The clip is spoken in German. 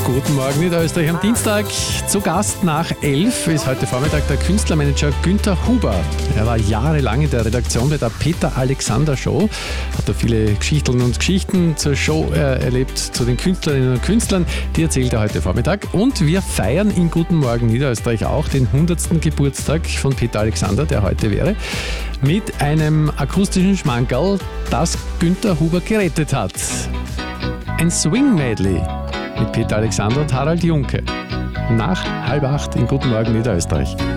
Guten Morgen Niederösterreich am Dienstag. Zu Gast nach 11 ist heute Vormittag der Künstlermanager Günther Huber. Er war jahrelang in der Redaktion bei der Peter Alexander Show, hat da viele Geschichten und Geschichten zur Show erlebt, zu den Künstlerinnen und Künstlern. Die erzählt er heute Vormittag. Und wir feiern in Guten Morgen Niederösterreich auch den 100. Geburtstag von Peter Alexander, der heute wäre, mit einem akustischen Schmankerl, das Günther Huber gerettet hat. Ein Swing-Medley mit Peter Alexander und Harald Junke. Nach 7:30 in Guten Morgen Niederösterreich.